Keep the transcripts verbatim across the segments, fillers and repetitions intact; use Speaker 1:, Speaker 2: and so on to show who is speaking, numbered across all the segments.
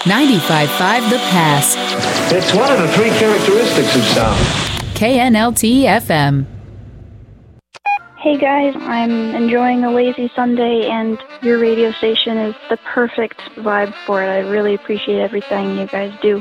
Speaker 1: ninety-five point five The Pass.
Speaker 2: It's one of the three characteristics of sound.
Speaker 1: K N L T F M.
Speaker 3: Hey guys, I'm enjoying a lazy Sunday and your radio station is the perfect vibe for it. I really appreciate everything you guys do.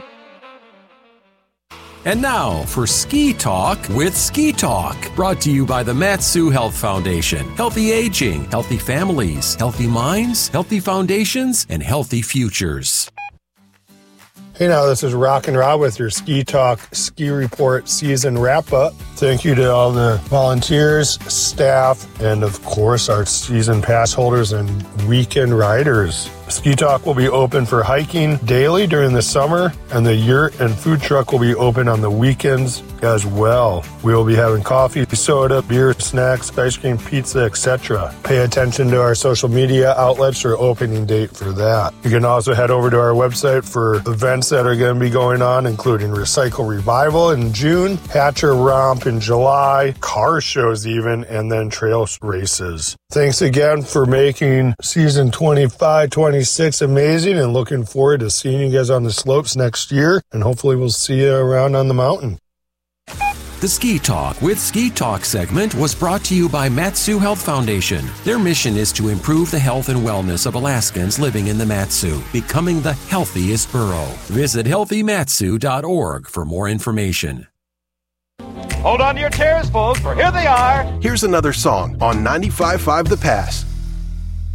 Speaker 4: And now for Ski Talk with Ski Talk, brought to you by the Mat-Su Health Foundation. Healthy aging, healthy families, healthy minds, healthy foundations, and healthy futures.
Speaker 5: Hey now, this is Rock and Rob with your Ski Talk Ski Report season wrap-up. Thank you to all the volunteers, staff, and of course our season pass holders and weekend riders. Ski Talk will be open for hiking daily during the summer, and the yurt and food truck will be open on the weekends as well. We will be having coffee, soda, beer, snacks, ice cream, pizza, et cetera. Pay attention to our social media outlets for opening date for that. You can also head over to our website for events that are going to be going on, including Recycle Revival in June, Hatcher Romp in July, car shows even, and then trail races. Thanks again for making season twenty-five twenty-six amazing, and looking forward to seeing you guys on the slopes next year, and hopefully we'll see you around on the mountain.
Speaker 4: The Ski Talk with Ski Talk segment was brought to you by Mat-Su Health Foundation. Their mission is to improve the health and wellness of Alaskans living in the Mat-Su, becoming the healthiest borough. Visit healthy matsu dot org for more information.
Speaker 6: Hold on to your chairs, folks, for here they are.
Speaker 7: Here's another song on ninety-five point five The Pass.